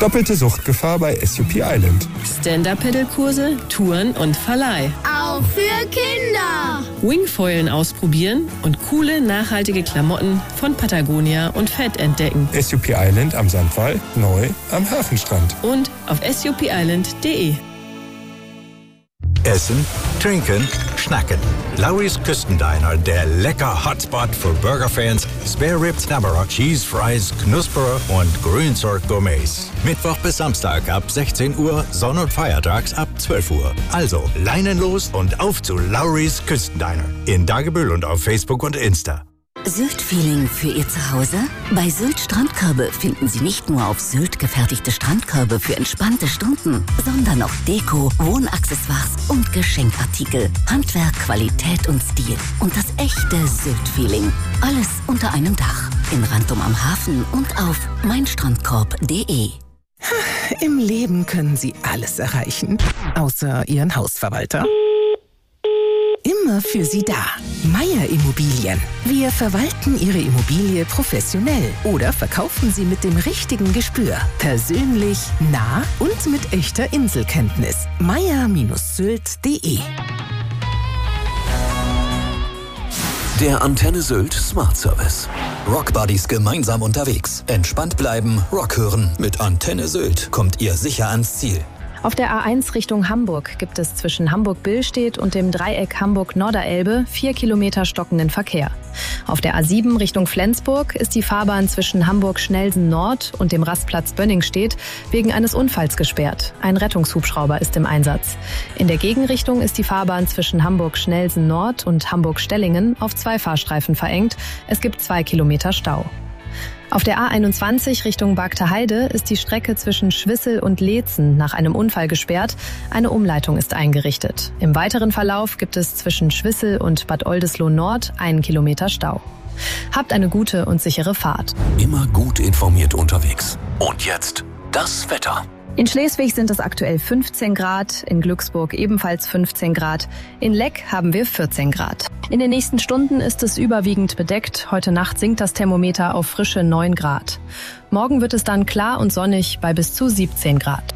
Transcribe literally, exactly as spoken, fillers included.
Doppelte Suchtgefahr bei S U P Island. Stand-Up-Pedal-Kurse, Touren und Verleih. Auch für Kinder. Wingfoilen ausprobieren und coole, nachhaltige Klamotten von Patagonia und Fett entdecken. S U P Island am Sandwall, neu am Hafenstrand. Und auf S U P island punkt de. Essen, trinken, schnacken. Lawry's Küstendiner, der lecker Hotspot für Burgerfans, Spare Ribs, Knabberer, Cheese Fries, Knusperer und Grünzeug-Gourmets. Mittwoch bis Samstag ab sechzehn Uhr, Sonn- und Feiertags ab zwölf Uhr. Also Leinen los und auf zu Lawry's Küstendiner. In Dagebüll und auf Facebook und Insta. Sylt-Feeling für Ihr Zuhause? Bei Sylt Strandkörbe finden Sie nicht nur auf Sylt gefertigte Strandkörbe für entspannte Stunden, sondern auch Deko, Wohnaccessoires und Geschenkartikel. Handwerk, Qualität und Stil. Und das echte Sylt-Feeling. Alles unter einem Dach. In Rantum am Hafen und auf meinstrandkorb punkt de. Im Leben können Sie alles erreichen, außer Ihren Hausverwalter. Immer für Sie da. Meier Immobilien. Wir verwalten Ihre Immobilie professionell oder verkaufen sie mit dem richtigen Gespür. Persönlich, nah und mit echter Inselkenntnis. meier Sylt punkt de. Der Antenne Sylt Smart Service. Rockbuddies gemeinsam unterwegs. Entspannt bleiben, Rock hören. Mit Antenne Sylt kommt ihr sicher ans Ziel. Auf der A eins Richtung Hamburg gibt es zwischen Hamburg-Billstedt und dem Dreieck Hamburg-Norderelbe vier Kilometer stockenden Verkehr. Auf der A sieben Richtung Flensburg ist die Fahrbahn zwischen Hamburg-Schnelsen-Nord und dem Rastplatz Bönningstedt wegen eines Unfalls gesperrt. Ein Rettungshubschrauber ist im Einsatz. In der Gegenrichtung ist die Fahrbahn zwischen Hamburg-Schnelsen-Nord und Hamburg-Stellingen auf zwei Fahrstreifen verengt. Es gibt zwei Kilometer Stau. Auf der A einundzwanzig Richtung Bagte-Heide ist die Strecke zwischen Schwissel und Leetzen nach einem Unfall gesperrt. Eine Umleitung ist eingerichtet. Im weiteren Verlauf gibt es zwischen Schwissel und Bad Oldesloe Nord einen Kilometer Stau. Habt eine gute und sichere Fahrt. Immer gut informiert unterwegs. Und jetzt das Wetter. In Schleswig sind es aktuell fünfzehn Grad, in Glücksburg ebenfalls fünfzehn Grad, in Leck haben wir vierzehn Grad. In den nächsten Stunden ist es überwiegend bedeckt, heute Nacht sinkt das Thermometer auf frische neun Grad. Morgen wird es dann klar und sonnig bei bis zu siebzehn Grad.